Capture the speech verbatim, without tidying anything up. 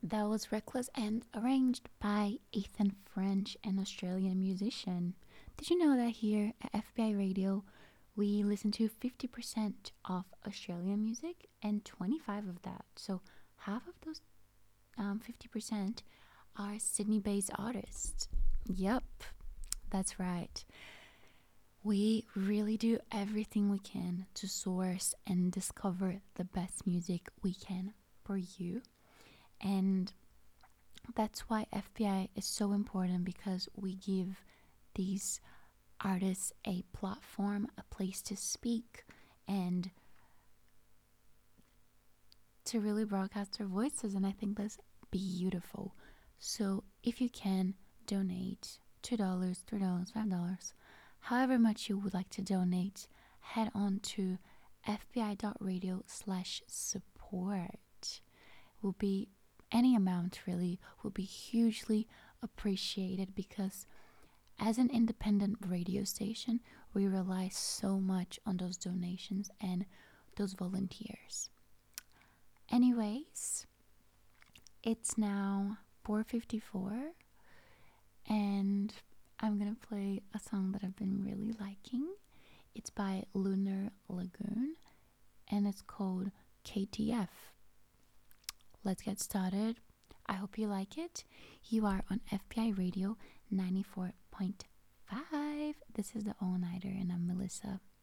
That was Reckless and arranged by Ethan French, an Australian musician. Did you know that here at F B I Radio we listen to fifty percent of Australian music and twenty-five of that? So half of those um, fifty percent are Sydney based artists. Yep, that's right. We really do everything we can to source and discover the best music we can for you. And that's why F B I is so important because we give these artists a platform, a place to speak, and to really broadcast their voices. And I think that's beautiful. So if you can donate two dollars, three dollars, five dollars, however much you would like to donate, head on to fbi.radio slash support. Will be any amount really will be hugely appreciated because as an independent radio station, we rely so much on those donations and those volunteers. Anyways, it's now four fifty-four and I'm going to play a song that I've been really liking. It's by Lunar Lagoon and it's called K T F. Let's get started. I hope you like it. You are on F B I Radio ninety-four point five. This is the All Nighter and I'm Melissa.